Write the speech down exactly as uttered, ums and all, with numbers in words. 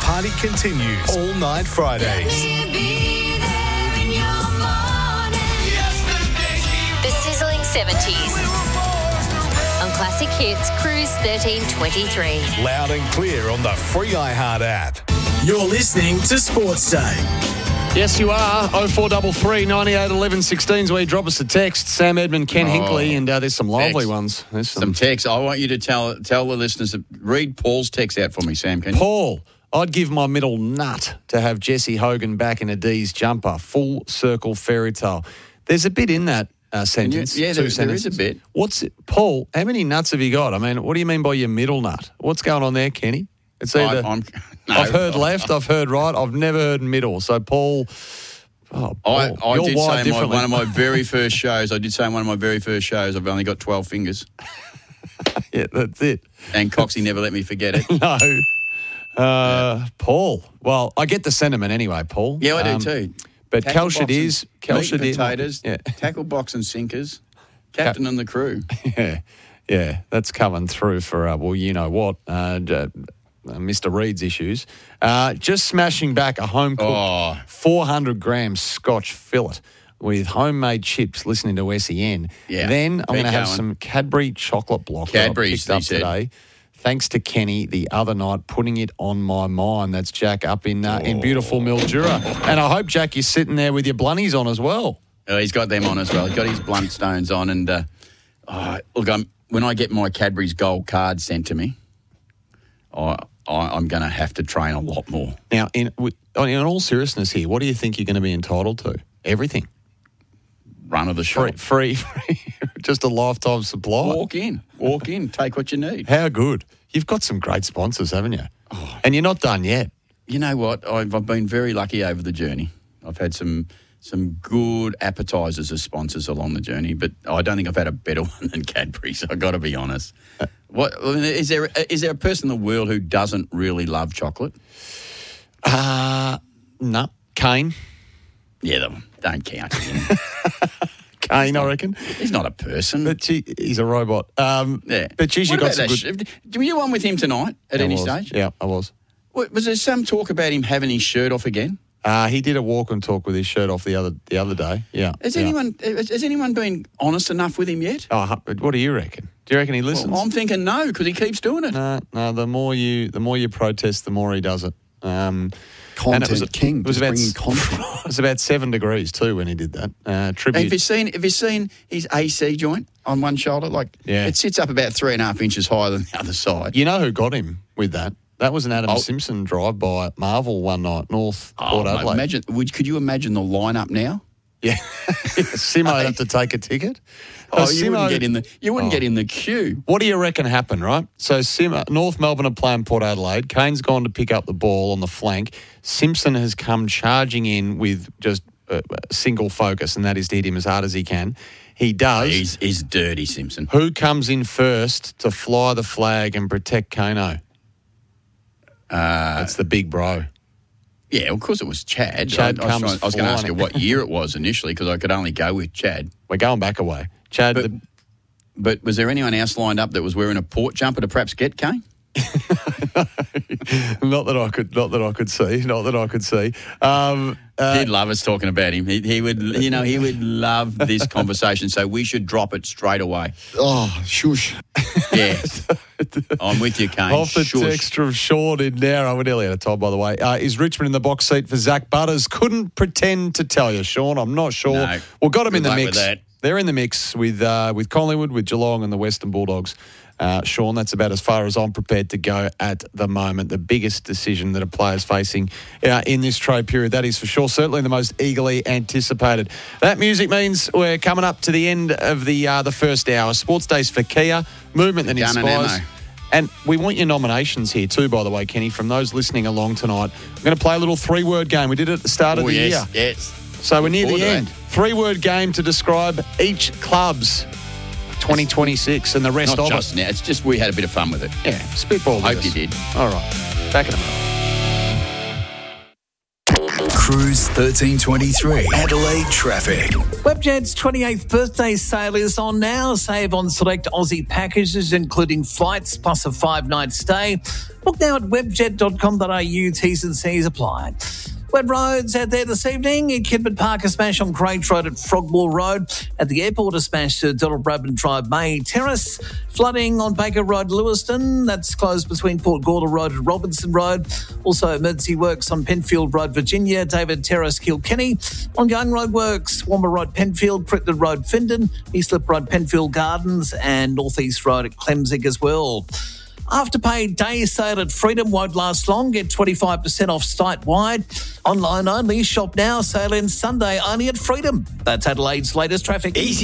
party continues all night Fridays. The sizzling seventies. On Classic Hits, Cruise thirteen twenty-three. Loud and clear on the free iHeart app. You're listening to Sports Day. Yes, you are. oh four three three, nine eight, one one, one six is where you drop us a text. Sam Edmund, Ken Oh, Hinkley, and uh, there's some lovely text. ones. There's some, Some text. I want you to tell tell the listeners, that, read Paul's text out for me, Sam. Can you? Paul, I'd give my middle nut to have Jesse Hogan back in a D's jumper. Full circle fairy tale. There's a bit in that uh, sentence. Yeah, two there, there is a sentences. bit. What's it? Paul, how many nuts have you got? I mean, what do you mean by your middle nut? What's going on there, Kenny? It's either I, I'm, no, I've heard I- left, I've heard right, I've never heard middle. So, Paul... Oh, I, Paul, I you're did wired say in my, differently. one of my very first shows, I did say in one of my very first shows, I've only got twelve fingers. Yeah, that's it. And Coxie never let me forget it. No. Uh, yeah. Paul. Well, I get the sentiment anyway, Paul. Yeah, I do Um, too. But Tackle Kelshit box is... and Kelshit meat is... potatoes, Yeah. tackle box and sinkers, captain and the crew. yeah, yeah, that's coming through for, uh, well, you know what, uh, uh, Mister Reed's issues. Uh, just smashing back a home-cooked Oh. four hundred gram Scotch fillet with homemade chips, listening to S E N. Yeah, Then I'm keep going to have going. some Cadbury chocolate block that I Cadbury's, picked up he said. today. Thanks to Kenny the other night, putting it on my mind. That's Jack up in uh, in beautiful Mildura. And I hope, Jack, you're sitting there with your blunnies on as well. Oh, he's got them on as well. He's got his blunt stones on. And uh, oh, look, I'm, when I get my Cadbury's gold card sent to me, I, I, I'm going to have to train a lot more. Now, in, in all seriousness here, what do you think you're going to be entitled to? Everything. Run of the Free, shop. free, free. Just a lifetime supply. Walk in. Walk in. Take what you need. How good. You've got some great sponsors, haven't you? Oh. And you're not done yet. You know what? I've, I've been very lucky over the journey. I've had some some good appetisers as sponsors along the journey, but I don't think I've had a better one than Cadbury's. I've got to be honest. Uh, what is there? Is there a person in the world who doesn't really love chocolate? Uh, no. Kane. Yeah, that one. Don't count him. Kane, not, I reckon. He's not a person. But gee, he's a robot. Um, yeah. But geez, you what got about some that good... sh- Were you on with him tonight at I any was. stage? Yeah, I was. What, was there some talk about him having his shirt off again? Uh, he did a walk and talk with his shirt off the other the other day. Yeah. Has yeah. anyone has, has anyone been honest enough with him yet? Oh, what do you reckon? Do you reckon he listens? Well, I'm thinking no, because he keeps doing it. No, no. The more you, the more you protest, the more he does it. Um, Content and it was, king. It was, Just about, bringing content. it was about seven degrees too when he did that. Uh, tribute. Have you seen? Have you seen his A C joint on one shoulder? Like, Yeah. it sits up about three and a half inches higher than the other side. You know who got him with that? That was an Adam Oh. Simpson drive by at Marvel one night, North Oh, Port mate, Adelaide. imagine. Would, could you imagine the lineup now? Yeah, Simo would have to take a ticket. Oh, Uh, you Simo- wouldn't get in the. You wouldn't Oh. get in the queue. What do you reckon happened, right? So Simo, North Melbourne are playing Port Adelaide. Kane's gone to pick up the ball on the flank. Simpson has come charging in with just a, a single focus, and that is to hit him as hard as he can. He does. He's, he's dirty, Simpson. Who comes in first to fly the flag and protect Kano? Uh, That's the big bro. yeah, of course it was Chad. Chad I, I was, comes trying, I was going to ask you flying. what year it was initially because I could only go with Chad. We're going back away. Chad, But, the, but was there anyone else lined up that was wearing a port jumper to perhaps get Kane? not that I could, not that I could see, not that I could see. Um, uh, He'd love us talking about him. He, he would, you know, he would love this conversation. So we should drop it straight away. Oh, shush. Yeah, I'm with you, Kane. Off the Shush. text from Sean in there. I'm nearly out of time, by the way. Uh, is Richmond in the box seat for Zach Butters? Couldn't pretend to tell you, Sean. I'm not sure. No. Well, got them Good in the luck with mix. that. They're in the mix with uh, with Collingwood, with Geelong, and the Western Bulldogs. Uh, Sean, that's about as far as I'm prepared to go at the moment. The biggest decision that a player's facing uh, in this trade period, that is for sure. Certainly the most eagerly anticipated. That music means we're coming up to the end of the uh, the first hour. Sports Days for Kia, movement that Gun and inspires. ammo. And we want your nominations here too, by the way, Kenny, from those listening along tonight. We're going to play a little three-word game. We did it at the start of Oh, the yes, year. yes. So we're near Forward the to end. that. Three-word game to describe each club's twenty twenty-six and the rest Not of just it. now. It's just we had a bit of fun with it. Yeah, spitball. Hope with you us. did. All right. Back in a minute. Cruise thirteen twenty-three. Adelaide traffic. Webjet's twenty-eighth birthday sale is on now. Save on select Aussie packages, including flights plus a five-night stay. Book now at webjet dot com dot a u. T's and C's apply. Wet roads out there this evening. In Kidman Park, a smash on Craig Road at Frogmore Road. At the airport, a smash to Donald Bradman Drive, May Terrace. Flooding on Baker Road, Lewiston. That's closed between Port Gawler Road and Robinson Road. Also, emergency works on Penfield Road, Virginia. David Terrace, Kilkenny. Ongoing road works, Womber Road, Penfield. Crittenden Road, Findon. Eastlip Road, Penfield Gardens. And North East Road at Clemsig as well. Afterpay day sale at Freedom won't last long. Get twenty-five percent off site-wide. Online only. Shop now. Sale ends Sunday only at Freedom. That's Adelaide's latest traffic. Easy